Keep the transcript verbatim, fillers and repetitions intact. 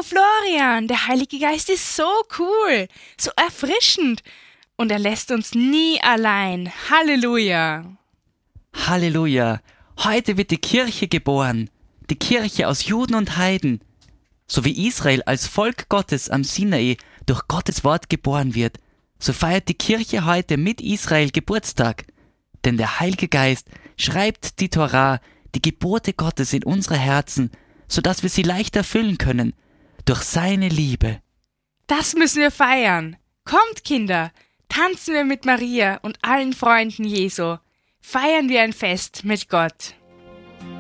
Wow, Florian, der Heilige Geist ist so cool, so erfrischend und er lässt uns nie allein. Halleluja. Halleluja. Heute wird die Kirche geboren. Die Kirche aus Juden und Heiden. So wie Israel als Volk Gottes am Sinai durch Gottes Wort geboren wird, so feiert die Kirche heute mit Israel Geburtstag. Denn der Heilige Geist schreibt die Tora, die Gebote Gottes in unsere Herzen, sodass wir sie leicht erfüllen können, durch seine Liebe. Das müssen wir feiern. Kommt, Kinder, tanzen wir mit Maria und allen Freunden Jesu. Feiern wir ein Fest mit Gott.